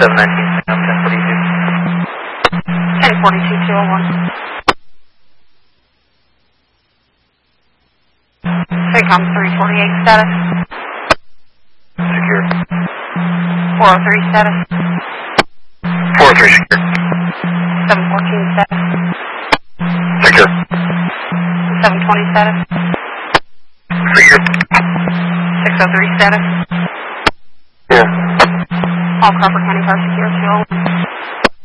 719, 1042. 1042, 201. Vicom 348 status. Secure. 403 status. 403 secure. 714 status. Secure. 720 status. Secure. 603 status. Yeah. All Crawford County cars secure, 201.